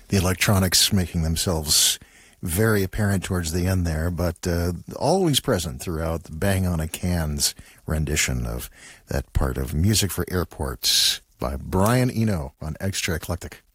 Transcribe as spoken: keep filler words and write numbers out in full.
the electronics making themselves very apparent towards the end there, but uh, always present throughout the Bang on a Can's rendition of that part of Music for Airports by Brian Eno on Extra Eclectic.